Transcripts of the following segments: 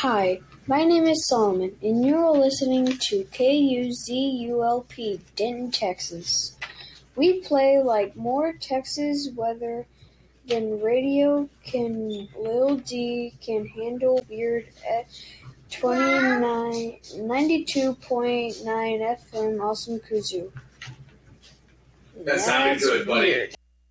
Hi, my name is Solomon, and you are listening to KUZULP, Denton, Texas. We play like more Texas weather than radio can. Lil D can handle weird at 92.9 FM, Awesome Kuzoo. That sounded good, buddy. Weird.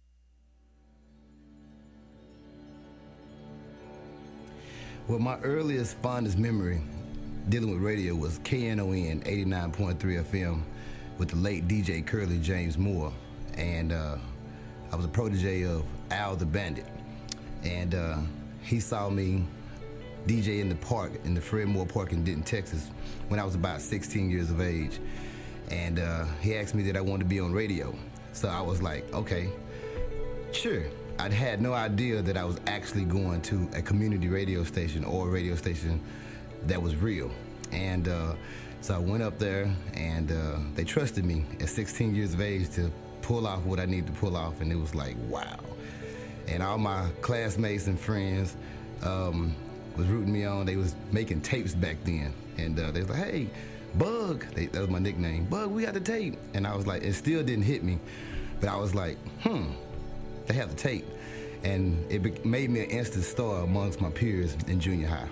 Well, my earliest, fondest memory dealing with radio was KNON 89.3 FM with the late DJ Curly James Moore. And I was a protege of Al the Bandit. And he saw me DJ in the park, in the Fred Moore Park in Denton, Texas, when I was about 16 years of age. And he asked me that I wanted to be on radio. So I was like, okay, sure. I'd had no idea that I was actually going to a community radio station or a radio station that was real. And so I went up there, and they trusted me at 16 years of age to pull off what I needed to pull off, and it was like, wow. And all my classmates and friends was rooting me on. They was making tapes back then, and they was like, hey, Bug, that was my nickname, Bug, we got the tape. And I was like, it still didn't hit me, but I was like, they have the tape. And it made me an instant star amongst my peers in junior high.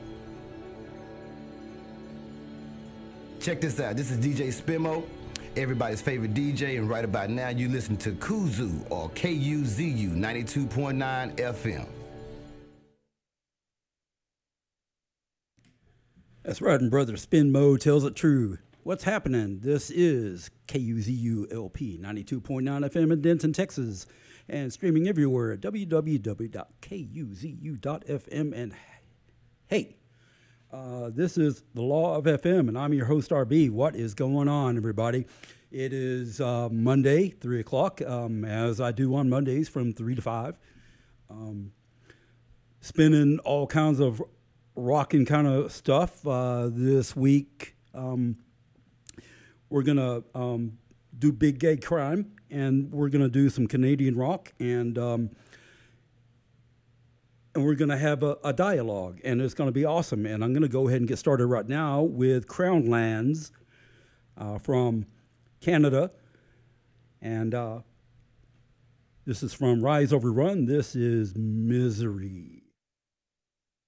Check this out. This is DJ Spimo, everybody's favorite DJ, and right about now you listen to Kuzoo, or KUZU 92.9 FM. That's right, and brother Spinmo tells it true. What's happening? This is KUZU LP 92.9 FM in Denton, Texas, and streaming everywhere at www.kuzu.fm. And hey, this is the Law of FM, and I'm your host, RB. What is going on, everybody? It is Monday, 3 o'clock, as I do on Mondays from 3 to 5. Spinning all kinds of rocking kind of stuff. This week, we're going to do Big Gay Crime, and we're going to do some Canadian rock, and we're going to have a dialogue, and it's going to be awesome. And I'm going to go ahead and get started right now with Crown Lands from Canada, and this is from Rise Over Run. This is Misery.